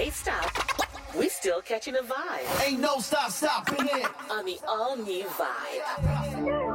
Hey, stop. We still catching a vibe. Ain't no stopping it. On the all-new Vibe.